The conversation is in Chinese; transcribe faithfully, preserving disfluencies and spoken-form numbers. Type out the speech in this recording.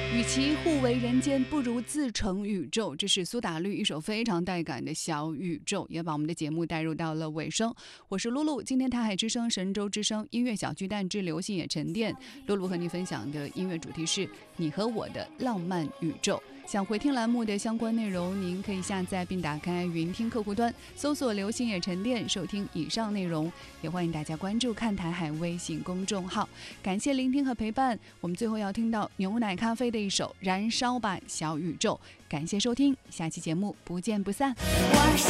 与其互为人间，不如自成宇宙。这是苏打绿一首非常带感的小宇宙，也把我们的节目带入到了尾声。我是露露，今天台海之声、神州之声音乐小巨蛋之流星也沉淀，露露和你分享的音乐主题是你和我的浪漫宇宙。想回听栏目的相关内容，您可以下载并打开云听客户端，搜索流星也沉淀，收听以上内容。也欢迎大家关注看台海微信公众号。感谢聆听和陪伴，我们最后要听到牛奶咖啡的一首燃烧吧小宇宙。感谢收听，下期节目不见不散。